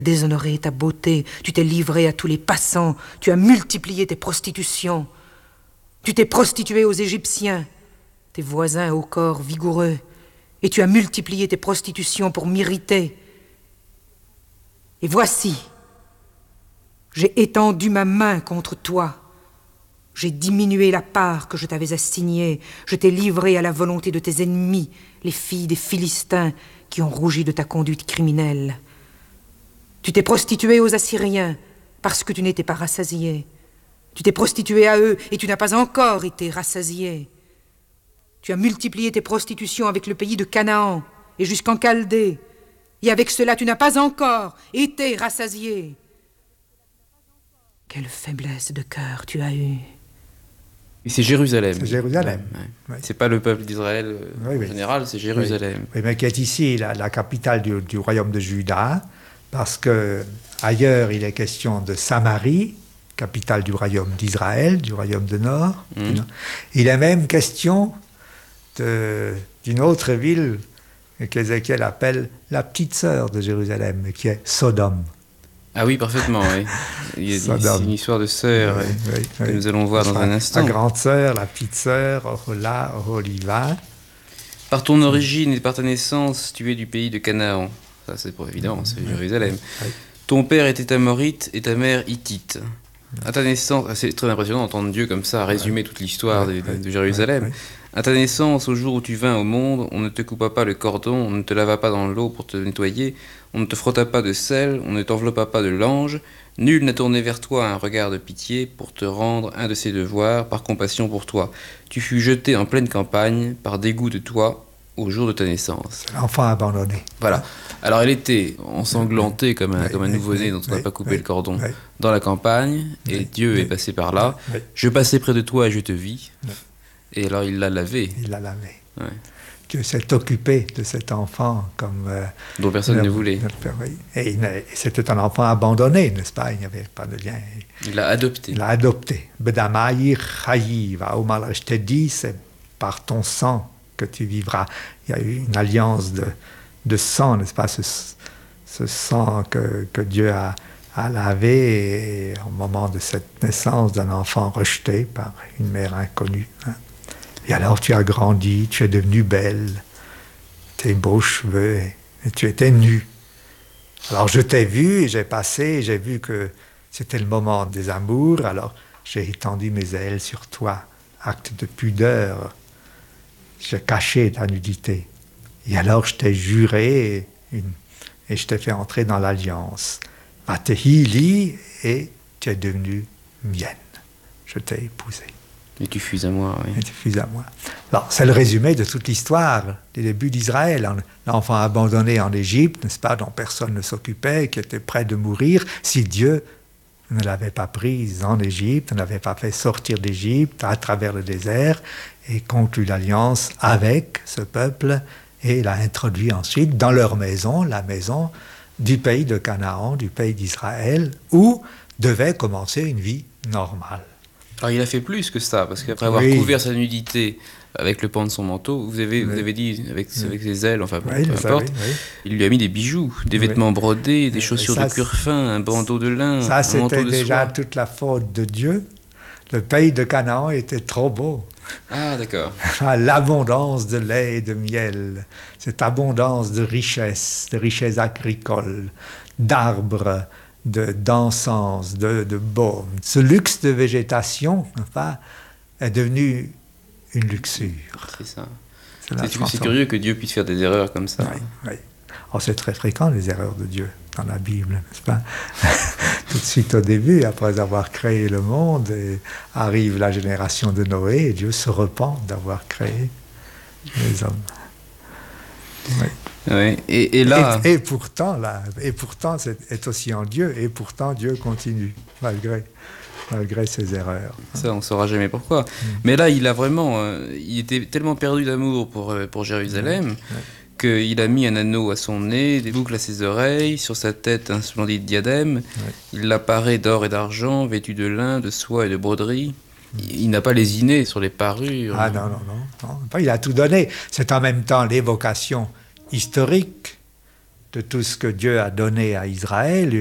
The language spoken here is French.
déshonoré ta beauté, tu t'es livré à tous les passants, tu as multiplié tes prostitutions. Tu t'es prostitué aux Égyptiens, tes voisins au corps vigoureux, et tu as multiplié tes prostitutions pour m'irriter. Et voici, j'ai étendu ma main contre toi. J'ai diminué la part que je t'avais assignée. Je t'ai livré à la volonté de tes ennemis, les filles des Philistins qui ont rougi de ta conduite criminelle. Tu t'es prostitué aux Assyriens parce que tu n'étais pas rassasié. Tu t'es prostitué à eux et tu n'as pas encore été rassasié. Tu as multiplié tes prostitutions avec le pays de Canaan et jusqu'en Chaldée. Et avec cela, tu n'as pas encore été rassasié. Quelle faiblesse de cœur tu as eue. Et c'est Jérusalem. C'est Jérusalem. Ouais. C'est pas le peuple d'Israël en général, c'est Jérusalem. Oui, mais qui est ici la capitale du royaume de Juda, parce que ailleurs il est question de Samarie, capitale du royaume d'Israël, du royaume de Nord. Il est même question d'une autre ville qu'Ézéchiel appelle la petite sœur de Jérusalem, qui est Sodome. Ah oui, parfaitement, oui. Il y a une histoire de sœur que nous allons voir dans un instant. La grande sœur, la petite sœur, Ohola, Oholiba. Par ton origine et par ta naissance, tu es du pays de Canaan. Ça, c'est pour évident, c'est Jérusalem. Ton père était amorite et ta mère hittite. À ta naissance, c'est très impressionnant d'entendre Dieu comme ça résumer toute l'histoire de Jérusalem. À ta naissance, au jour où tu vins au monde, on ne te coupa pas le cordon, on ne te lava pas dans l'eau pour te nettoyer, on ne te frotta pas de sel, on ne t'enveloppa pas de lange, nul n'a tourné vers toi un regard de pitié pour te rendre un de ses devoirs par compassion pour toi. Tu fus jeté en pleine campagne par dégoût de toi au jour de ta naissance. L'enfant abandonné. Voilà. Alors elle était ensanglantée comme un nouveau-né dont on n'a pas coupé le cordon dans la campagne, et Dieu est passé par là. Je passais près de toi et je te vis. Et alors il l'a lavé. Il l'a lavé. Dieu s'est occupé de cet enfant comme... dont personne ne voulait. Et c'était un enfant abandonné, n'est-ce pas? Il n'y avait pas de lien. Il l'a adopté. Il l'a adopté. Bedamaïr Chayiv. Je t'ai dit, c'est par ton sang que tu vivras. Il y a eu une alliance de sang, n'est-ce pas? Ce sang que Dieu a lavé au moment de cette naissance d'un enfant rejeté par une mère inconnue. Et alors tu as grandi, tu es devenue belle, tes beaux cheveux, et tu étais nue. Alors je t'ai vu, et j'ai vu que c'était le moment des amours, alors j'ai étendu mes ailes sur toi, acte de pudeur. J'ai caché ta nudité. Et alors je t'ai juré, et je t'ai fait entrer dans l'alliance. Vatehili, et tu es devenue mienne. Je t'ai épousée. Et tu fus à moi, oui. Et tu fus à moi. Alors, c'est le résumé de toute l'histoire des débuts d'Israël. L'enfant abandonné en Égypte, n'est-ce pas, dont personne ne s'occupait, qui était prêt de mourir, si Dieu ne l'avait pas prise en Égypte, ne l'avait pas fait sortir d'Égypte à travers le désert, et conclut l'alliance avec ce peuple, et l'a introduit ensuite dans leur maison, la maison du pays de Canaan, du pays d'Israël, où devait commencer une vie normale. Alors il a fait plus que ça, parce qu'après avoir couvert sa nudité avec le pan de son manteau, vous avez dit avec ses ailes, enfin peu importe, il lui a mis des bijoux, des vêtements brodés, des chaussures de cuir fin, un bandeau de lin, ça, un manteau de c'était déjà soie. toute la faute de Dieu. Le pays de Canaan était trop beau. Ah, d'accord. L'abondance de lait et de miel, cette abondance de richesses agricoles, d'arbres, d'encens, de baume. Ce luxe de végétation, enfin, est devenu une luxure. C'est ça. C'est curieux que Dieu puisse faire des erreurs comme ça. Oui. Oh, c'est très fréquent, les erreurs de Dieu dans la Bible, n'est-ce pas? Tout de suite au début, après avoir créé le monde, arrive la génération de Noé, et Dieu se repent d'avoir créé les hommes. Oui. Oui, et là... Et pourtant, c'est aussi en Dieu, et pourtant Dieu continue, malgré ses erreurs. Ça, on ne saura jamais pourquoi. Mais là, il était tellement perdu d'amour pour Jérusalem, qu'il a mis un anneau à son nez, des boucles à ses oreilles, sur sa tête un splendide diadème. Il l'a paré d'or et d'argent, vêtu de lin, de soie et de broderie. Il n'a pas lésiné sur les parures. Ah non. Il a tout donné. C'est en même temps l'évocation historique de tout ce que Dieu a donné à Israël,